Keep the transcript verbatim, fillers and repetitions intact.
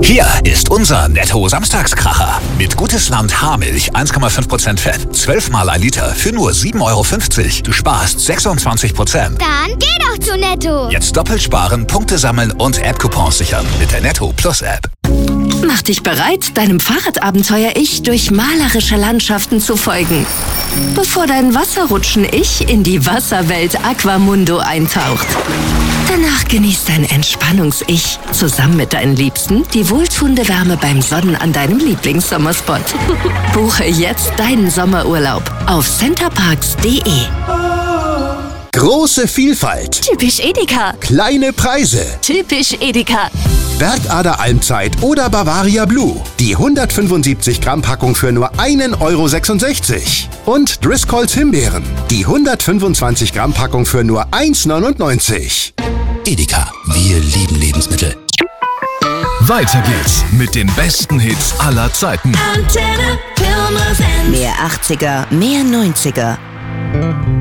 Hier ist unser Netto-Samstagskracher. Mit Gutes Land Haarmilch eins Komma fünf Prozent Fett, zwölf Mal ein Liter für nur sieben Euro fünfzig. Du sparst sechsundzwanzig Prozent. Dann geh doch zu Netto. Jetzt doppelt sparen, Punkte sammeln und App-Coupons sichern mit der Netto Plus App. Mach dich bereit, deinem Fahrradabenteuer-Ich durch malerische Landschaften zu folgen. Bevor dein Wasserrutschen-Ich in die Wasserwelt Aquamundo eintaucht. Danach genießt dein Entspannungs-Ich zusammen mit deinen Liebsten die wohltuende Wärme beim Sonnen an deinem Lieblingssommerspot. Buche jetzt deinen Sommerurlaub auf centerparks punkt de. Große Vielfalt. Typisch Edeka. Kleine Preise. Typisch Edeka. Bergader Almzeit oder Bavaria Blue. Die hundertfünfundsiebzig Gramm Packung für nur einen Euro sechsundsechzig. Und Driscolls Himbeeren. Die hundertfünfundzwanzig Gramm Packung für nur eins neunundneunzig. Edeka, wir lieben Lebensmittel. Weiter geht's mit den besten Hits aller Zeiten. Antenne Pirmasens. Mehr achtziger, mehr neunziger.